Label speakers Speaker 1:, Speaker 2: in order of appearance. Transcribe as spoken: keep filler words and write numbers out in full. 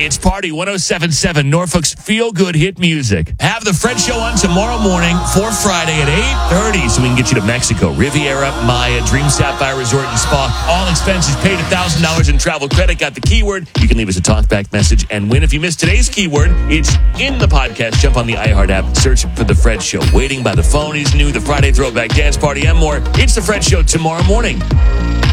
Speaker 1: Hey, it's Party one oh seven point seven, Norfolk's feel-good hit music. Have the Fred Show on tomorrow morning for Friday at eight thirty so we can get you to Mexico, Riviera, Maya, Dream Sapphire Resort and Spa. All expenses paid, one thousand dollars in travel credit. Got the keyword. You can leave us a talkback message and win. If you missed today's keyword, it's in the podcast. Jump on the iHeart app, search for The Fred Show. Waiting by the Phone is new, the Friday Throwback Dance Party, and more. It's The Fred Show tomorrow morning.